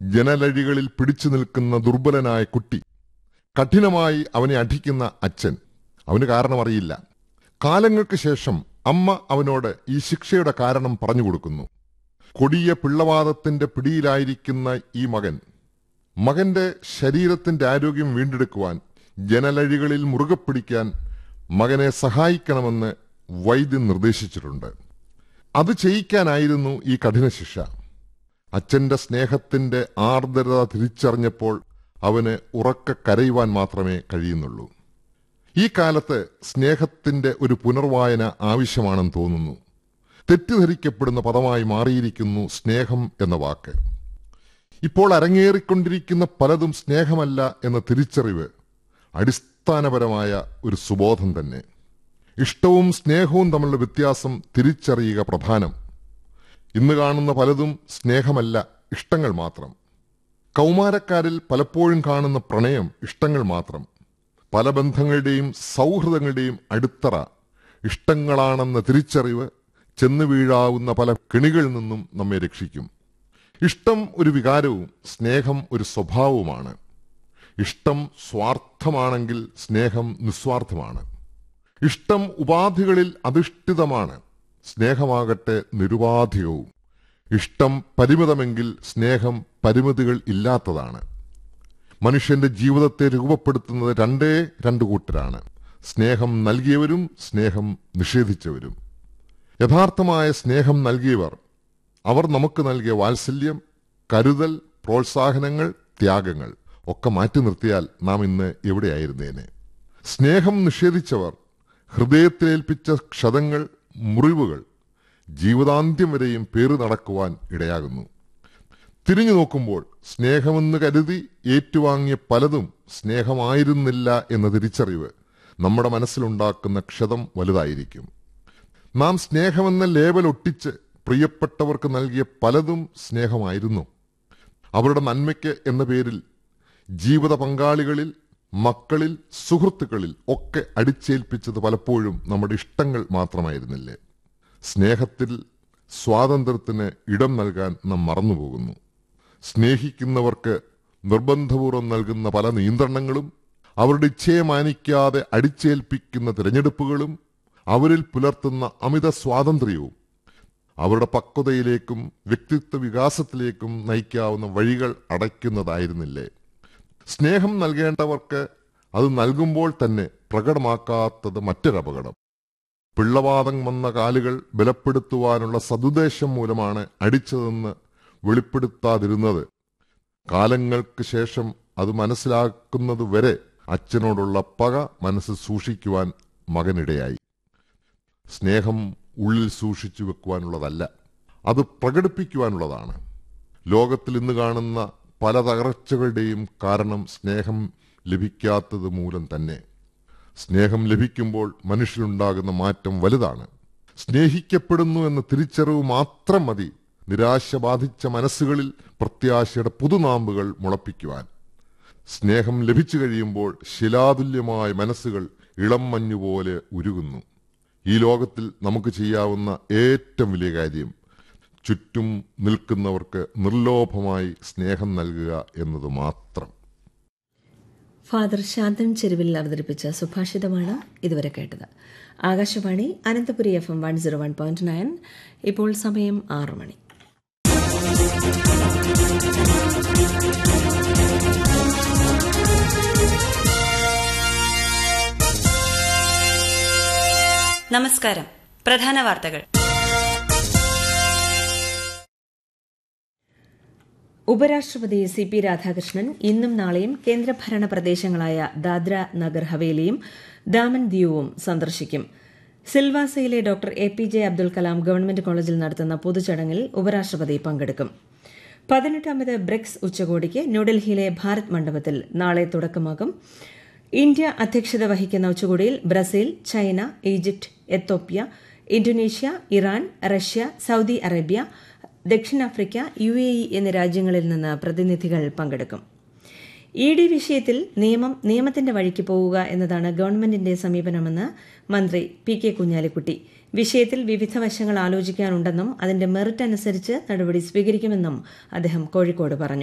ജനലഴികളിൽ പിടിച്ചു നിൽക്കുന്ന ദുർബലനായ കുട്ടി, കഠിനമായി അവനെ അടിക്കുന്ന അച്ഛൻ. അവന് കാരണമറിയില്ല. കാലങ്ങൾക്ക് ശേഷം അമ്മ അവനോട് ഈ ശിക്ഷയുടെ കാരണം പറഞ്ഞു കൊടുക്കുന്നു. കൊടിയ പിള്ളവാദത്തിന്റെ പിടിയിലായിരിക്കുന്ന ഈ മകന്റെ ശരീരത്തിന്റെ ആരോഗ്യം വീണ്ടെടുക്കുവാൻ, ജനലഴികളിൽ മുറുകെ പിടിക്കാൻ മകനെ സഹായിക്കണമെന്ന് വൈദ്യൻ നിർദ്ദേശിച്ചിട്ടുണ്ട്. അത് ചെയ്യിക്കാനായിരുന്നു ഈ കഠിന ശിക്ഷ. അച്ഛന്റെ സ്നേഹത്തിന്റെ ആർദ്രത തിരിച്ചറിഞ്ഞപ്പോൾ അവന് ഉറക്കെ കരയുവാൻ മാത്രമേ കഴിയുന്നുള്ളൂ. ഈ കാലത്ത് സ്നേഹത്തിന്റെ ഒരു പുനർവായന ആവശ്യമാണെന്ന് തോന്നുന്നു. തെറ്റിദ്ധരിക്കപ്പെടുന്ന പദമായി മാറിയിരിക്കുന്നു സ്നേഹം എന്ന വാക്ക്. ഇപ്പോൾ അരങ്ങേറിക്കൊണ്ടിരിക്കുന്ന പലതും സ്നേഹമല്ല എന്ന തിരിച്ചറിവ് അടിസ്ഥാനപരമായ ഒരു സുബോധം തന്നെ. ഇഷ്ടവും സ്നേഹവും തമ്മിലുള്ള വ്യത്യാസം തിരിച്ചറിയുക പ്രധാനം. ഇന്ന് കാണുന്ന പലതും സ്നേഹമല്ല, ഇഷ്ടങ്ങൾ മാത്രം. കൗമാരക്കാരിൽ പലപ്പോഴും കാണുന്ന പ്രണയം ഇഷ്ടങ്ങൾ മാത്രം. പല ബന്ധങ്ങളുടെയും സൗഹൃദങ്ങളുടെയും അടിത്തറ ഇഷ്ടങ്ങളാണെന്ന തിരിച്ചറിവ് ചെന്നു വീഴാവുന്ന പല കെണികളിൽ നിന്നും നമ്മെ രക്ഷിക്കും. ഇഷ്ടം ഒരു വികാരവും സ്നേഹം ഒരു സ്വഭാവവുമാണ്. ഇഷ്ടം സ്വാർത്ഥമാണെങ്കിൽ സ്നേഹം നിസ്വാർത്ഥമാണ്. ഇഷ്ടം ഉപാധികളിൽ അധിഷ്ഠിതമാണ്, സ്നേഹമാകട്ടെ നിരുപാധികവും. ഇഷ്ടം പരിമിതമെങ്കിൽ സ്നേഹം പരിമിതികൾ ഇല്ലാത്തതാണ്. മനുഷ്യന്റെ ജീവിതത്തെ രൂപപ്പെടുത്തുന്നത് രണ്ട് കൂട്ടരാണ്: സ്നേഹം നൽകിയവരും സ്നേഹം നിഷേധിച്ചവരും. യഥാർത്ഥമായ സ്നേഹം നൽകിയവർ, അവർ നമുക്ക് നൽകിയ വാത്സല്യം, കരുതൽ, പ്രോത്സാഹനങ്ങൾ, ത്യാഗങ്ങൾ ഒക്കെ മാറ്റി നിർത്തിയാൽ നാം ഇന്ന് എവിടെയായിരുന്നേനെ? സ്നേഹം നിഷേധിച്ചവർ ഹൃദയത്തിലേൽപ്പിച്ച ക്ഷതങ്ങൾ, മുറിവുകൾ ജീവിതാന്ത്യം വരെയും പേറി നടക്കുവാൻ ഇടയാകുന്നു. തിരിഞ്ഞു നോക്കുമ്പോൾ സ്നേഹമെന്ന് കരുതി ഏറ്റുവാങ്ങിയ പലതും സ്നേഹമായിരുന്നില്ല എന്ന തിരിച്ചറിവ് നമ്മുടെ മനസ്സിലുണ്ടാക്കുന്ന ക്ഷതം വലുതായിരിക്കും. നാം സ്നേഹമെന്ന ലേബൽ ഒട്ടിച്ച് പ്രിയപ്പെട്ടവർക്ക് നൽകിയ പലതും സ്നേഹമായിരുന്നു. അവരുടെ നന്മയ്ക്ക് എന്ന പേരിൽ ജീവിത പങ്കാളികളിൽ, മക്കളിൽ, സുഹൃത്തുക്കളിൽ ഒക്കെ അടിച്ചേൽപ്പിച്ചത് പലപ്പോഴും നമ്മുടെ ഇഷ്ടങ്ങൾ മാത്രമായിരുന്നില്ലേ? സ്നേഹത്തിൽ സ്വാതന്ത്ര്യത്തിന് ഇടം നൽകാൻ നാം മറന്നുപോകുന്നു. സ്നേഹിക്കുന്നവർക്ക് നിർബന്ധപൂർവ്വം നൽകുന്ന പല നിയന്ത്രണങ്ങളും, അവരുടെ ഇച്ഛയെ മാനിക്കാതെ അടിച്ചേൽപ്പിക്കുന്ന തിരഞ്ഞെടുപ്പുകളും, അവരിൽ പുലർത്തുന്ന അമിത സ്വാതന്ത്ര്യവും അവരുടെ പക്വതയിലേക്കും വ്യക്തിത്വ വികാസത്തിലേക്കും നയിക്കാവുന്ന വഴികൾ അടയ്ക്കുന്നതായിരുന്നില്ലേ? സ്നേഹം നൽകേണ്ടവർക്ക് അത് നൽകുമ്പോൾ തന്നെ പ്രകടമാക്കാത്തത് മറ്റൊരപകടം. പിള്ളവാദം വന്ന കാലുകൾ ബലപ്പെടുത്തുവാനുള്ള സതുദ്ദേശം മൂലമാണ് അടിച്ചതെന്ന് വെളിപ്പെടുത്താതിരുന്നത്. കാലങ്ങൾക്ക് ശേഷം അത് മനസ്സിലാക്കുന്നതുവരെ അച്ഛനോടുള്ള പക മനസ്സിൽ സൂക്ഷിക്കുവാൻ മകനിടയായി. സ്നേഹം ഉള്ളിൽ സൂക്ഷിച്ചു വെക്കുവാനുള്ളതല്ല, അത് പ്രകടിപ്പിക്കുവാനുള്ളതാണ്. ലോകത്തിൽ ഇന്ന് കാണുന്ന പല തകർച്ചകളുടെയും കാരണം സ്നേഹം ലഭിക്കാത്തത് മൂലം തന്നെ. സ്നേഹം ലഭിക്കുമ്പോൾ മനുഷ്യനുണ്ടാകുന്ന മാറ്റം വലുതാണ്. സ്നേഹിക്കപ്പെടുന്നു എന്ന തിരിച്ചറിവ് മാത്രം മതി നിരാശ ബാധിച്ച മനസ്സുകളിൽ പ്രത്യാശയുടെ പുതുനാമ്പുകൾ മുളപ്പിക്കുവാൻ. സ്നേഹം ലഭിച്ചു കഴിയുമ്പോൾ ശിലാതുല്യമായ മനസ്സുകൾ ഇളം മഞ്ഞുപോലെ ഉരുകുന്നു. ഈ ലോകത്തിൽ നമുക്ക് ചെയ്യാവുന്ന ഏറ്റവും വലിയ കാര്യം ചുറ്റും നിൽക്കുന്നവർക്ക് നിർലോഭമായി സ്നേഹം നൽകുക എന്നത് മാത്രം. ഫാദർ ശാന്തൻ ചെരുവിൽ അവതരിപ്പിച്ച സുഭാഷിതമാണ് ഇതുവരെ കേട്ടത്. ആകാശവാണി അനന്തപുരി FM 101.9. ഇപ്പോൾ സമയം 6 മണി. നമസ്കാരം. പ്രധാന വാർത്തകൾ. ഉപരാഷ്ട്രപതി CP രാധാകൃഷ്ണൻ ഇന്നും നാളെയും കേന്ദ്രഭരണ പ്രദേശങ്ങളായ ദാദ്ര നഗർ ഹവേലിയും ദാമൻ ദിയുവും സന്ദർശിക്കും. സിൽവാസയിലെ doctor APJ Abdul Kalam government കോളേജിൽ നടത്തുന്ന പൊതുചടങ്ങിൽ ഉപരാഷ്ട്രപതി പങ്കെടുക്കും. 18ാമത് ബ്രിക്സ് ഉച്ചകോടിക്ക് ന്യൂഡൽഹിയിലെ ഭാരത് മണ്ഡപത്തിൽ നാളെ തുടക്കമാകും. ഇന്ത്യ അധ്യക്ഷത വഹിക്കുന്ന ഉച്ചകോടിയിൽ Brazil, China, Egypt, Ethiopia, Indonesia, Iran, Russia, Saudi Arabia, ദക്ഷിണാഫ്രിക്ക, UAE എന്നീ രാജ്യങ്ങളിൽ നിന്ന് പ്രതിനിധികൾ പങ്കെടുക്കും. ED വിഷയത്തിൽ നിയമത്തിന്റെ വഴിക്ക് പോവുക എന്നതാണ് ഗവൺമെന്റിന്റെ സമീപനമെന്ന് മന്ത്രി PK കുഞ്ഞാലിക്കുട്ടി. വിഷയത്തിൽ വിവിധ വശങ്ങൾ ആലോചിക്കാനുണ്ടെന്നും അതിന്റെ മെറിറ്റ് അനുസരിച്ച് നടപടി സ്വീകരിക്കുമെന്നും അദ്ദേഹം കോഴിക്കോട് പറഞ്ഞു.